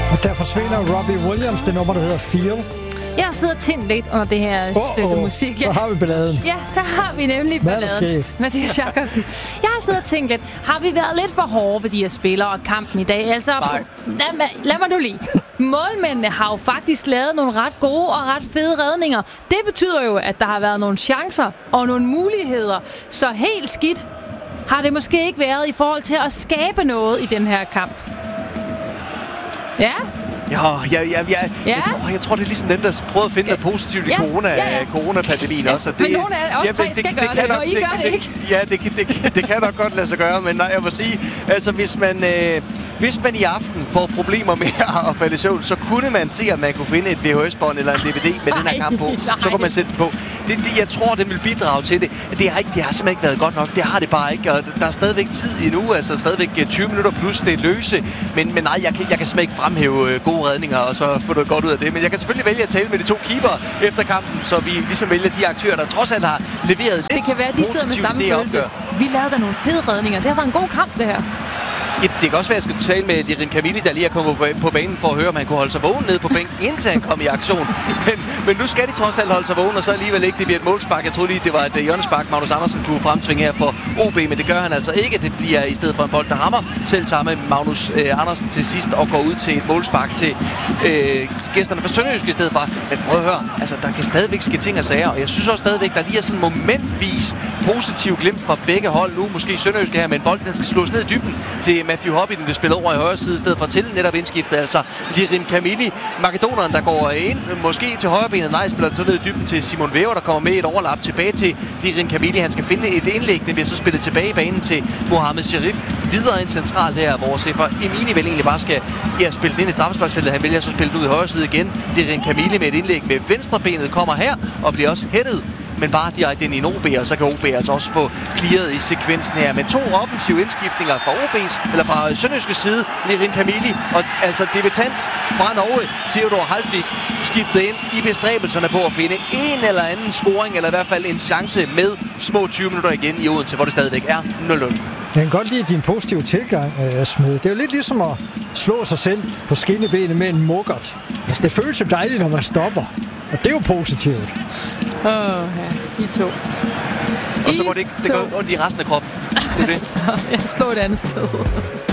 Og der forsvinder Robbie Williams, det nummer, der hedder Feel. Jeg sidder tændt lidt under det her stykke musik. Så har vi balladen. Ja, der har vi nemlig balladen. Mathias Jakobsen. Jeg har siddet og tænkt lidt, har vi været lidt for hårde ved de her spillere og kampen i dag? Altså, lad mig nu lige. Målmændene har jo faktisk lavet nogle ret gode og ret fede redninger. Det betyder jo, at der har været nogle chancer og nogle muligheder. Så helt skidt har det måske ikke været i forhold til at skabe noget i den her kamp. Ja. Jeg tror, det er ligesom dem, der prøver at finde noget positivt i coronapandemien også. Men nogle af os tre skal gøre det, og I gør det ikke. Ja, det kan nok godt lade sig gøre, men nej, jeg må sige, altså hvis man i aften får problemer med at falde i søvn, så kunne man se, at man kunne finde et VHS-bånd eller en DVD med den her kamp på. Så kunne man sætte den på. Jeg tror, det vil bidrage til det. Det har simpelthen ikke været godt nok. Det har det bare ikke, og der er stadigvæk tid endnu. Altså stadigvæk 20 minutter plus det løse. Men nej, jeg kan simpelthen ikke fremhæve gode redninger, og så få noget godt ud af det. Men jeg kan selvfølgelig vælge at tale med de to keeper efter kampen, så vi ligesom vælger de aktører, der trods alt har leveret lidt. Det kan være, de sidder med samme følelse. Vi lavede da nogle fede redninger. Det har været en god kamp, det her. Det kan også være, at jeg skal tale med Lirim Kamili, der lige er kommet på banen for at høre, om han kunne holde sig vågen nede på bænken, indtil han kom i aktion. Men nu skal de trods alt holde sig vågen, og så alligevel ikke. Det bliver et målspark. Jeg troede lige, det var et hjørnespark, Magnus Andersen kunne fremtvinge her for OB, men det gør han altså ikke. Det bliver i stedet for en bold, der rammer selv samme Magnus Andersen til sidst og går ud til et målspark til gæsterne fra Sønderjysk i stedet for. Men prøv at høre, altså der kan stadigvæk ske ting og sager, og jeg synes også stadigvæk, der lige er sådan momentvis positiv glimt fra begge hold nu. Måske Sønderjysk her, men bolden skal slås ned i dybden til Matthew Hobby, den bliver spillet over i højre side, i stedet for til netop indskiftet, altså Lirim Kamili. Makedoneren, der går ind, måske til højre benet, nej, spiller den så ned i dybden til Simon Væver, der kommer med et overlap tilbage til Lirim Kamili. Han skal finde et indlæg, den bliver så spillet tilbage i banen til Mohamed Sharif. Videre ind centralt her, hvor Sefer Emini vel egentlig bare skal spille den ind i straffesparksfeltet. Han vælger så at spille den ud i højre side igen. Lirim Kamili med et indlæg med venstre benet kommer her og bliver også hættet, men bare direkte ind i en OB, og så kan OB altså også få clearet i sekvensen her. Men to offensive indskiftninger fra OB's, eller fra Sønderjyske side, Lirim Kamili, og altså debutant fra Norge, Theodor Haltvik, skiftet ind i bestræbelserne på at finde en eller anden scoring, eller i hvert fald en chance med små 20 minutter igen i Odense, hvor det stadigvæk er 0-0. Jeg kan godt lide din positive tilgang, Smed. Det er jo lidt ligesom at slå sig selv på skinnebenet med en muggert. Altså, det føles jo dejligt, når man stopper. Og det er jo positivt. Ja, I to. Og så må det ikke gå ondt i resten af kroppen. Det er det. Så jeg slår et andet sted.